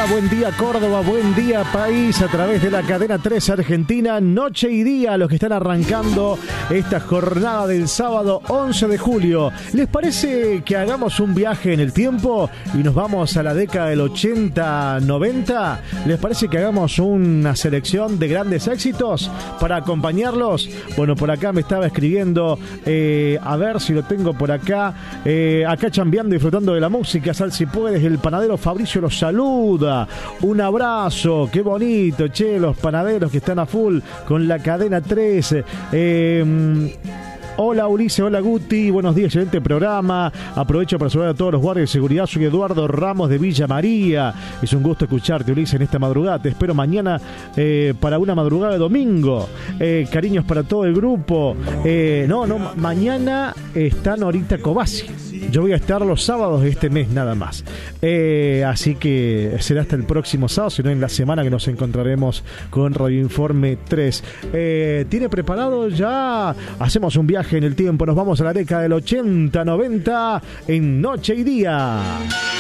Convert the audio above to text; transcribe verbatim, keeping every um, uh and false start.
buen día Córdoba, buen día país, a través de la cadena tres Argentina, noche y día, los que están arrancando esta jornada del sábado once de julio. ¿Les parece que hagamos un viaje en el tiempo y nos vamos a la década del ochenta noventa? ¿Les parece que hagamos una selección de grandes éxitos para acompañarlos? Bueno, por acá me estaba escribiendo, eh, a ver si lo tengo por acá, eh, acá chambeando y disfrutando de la música, Sal si puedes, el panadero Fabricio los saluda, un abrazo, qué bonito, che, los panaderos que están a full con la cadena tres. eh, Hola Ulises, hola Guti, buenos días, excelente programa. Aprovecho para saludar a todos los guardias de seguridad. Soy Eduardo Ramos de Villa María. Es un gusto escucharte, Ulises, en esta madrugada. Te espero mañana eh, para una madrugada de domingo. Eh, cariños para todo el grupo. Eh, no, no, mañana está Norita Cobasi. Yo voy a estar los sábados de este mes nada más. Eh, así que será hasta el próximo sábado, sino en la semana que nos encontraremos con Radio Informe tres. Eh, ¿Tiene preparado ya? Hacemos un viaje en el tiempo, nos vamos a la década del ochenta noventa en Noche y Día.